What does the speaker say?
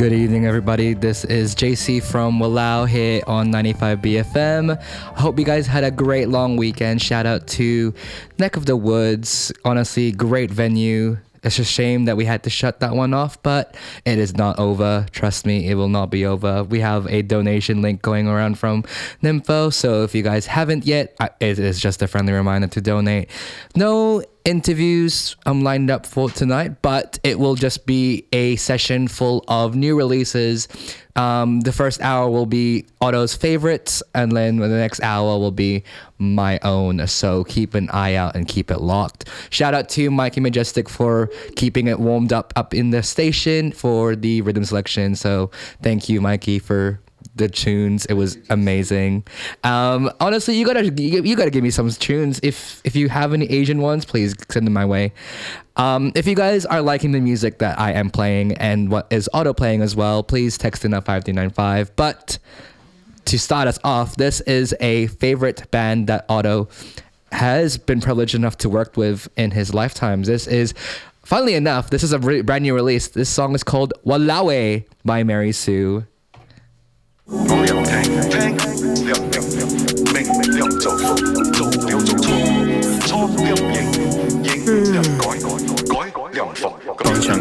Good evening, everybody. This is JC from Walao here on 95 BFM. I hope you guys had a great long weekend. Shout out to Neck of the Woods. Honestly, great venue. It's a shame that we had to shut that one off, but it is not over. Trust me, it will not be over. We have a donation link going around from Nympho, so if you guys haven't yet, it is just a friendly reminder to donate. No interviews lined up for tonight, but it will just be a session full of new releases. The first hour will be Otto's favorites, and then the next hour will be my own. So keep an eye out and keep it locked. Shout out to Mikey Majestic for keeping it warmed up in the station for the rhythm selection. So thank you, Mikey, for the tunes. It was amazing. Honestly, you gotta give me some tunes. If you have any Asian ones, please send them my way. If you guys are liking the music that I am playing and what is Otto playing as well, please text in at 5395. But to start us off, this is a favorite band that Otto has been privileged enough to work with in his lifetime. Funnily enough, this is a brand new release. This song is called Walawe by Mary Sue.